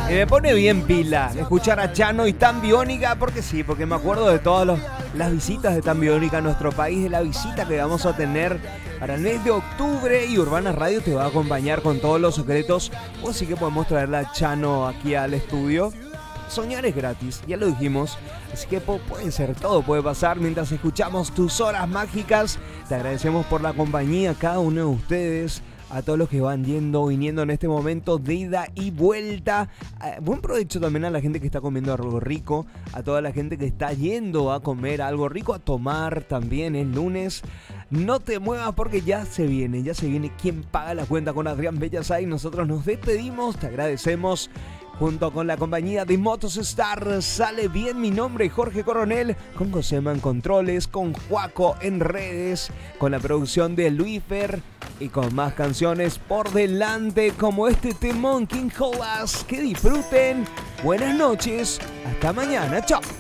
Y me pone bien pila escuchar a Chano y Tan Biónica, porque sí, porque me acuerdo de todas las visitas de Tan Biónica a nuestro país, de la visita que vamos a tener para el mes de octubre, y Urbana Radio te va a acompañar con todos los secretos. O sí que podemos traerla a Chano aquí al estudio. Soñar es gratis, ya lo dijimos, así que puede ser, todo puede pasar mientras escuchamos tus horas mágicas. Te agradecemos por la compañía, cada uno de ustedes, a todos los que van yendo, viniendo en este momento de ida y vuelta. Buen provecho también a la gente que está comiendo algo rico, a toda la gente que está yendo a comer algo rico, a tomar también el lunes. No te muevas porque ya se viene quién paga la cuenta con Adrián Bellasay. Nosotros nos despedimos, te agradecemos. Junto con la compañía de Motos Star, Sale Bien. Mi nombre es Jorge Coronel, con Josema en controles, con Juaco en redes, con la producción de Luifer y con más canciones por delante como este temón King Jolas. Que disfruten, buenas noches, hasta mañana, chao.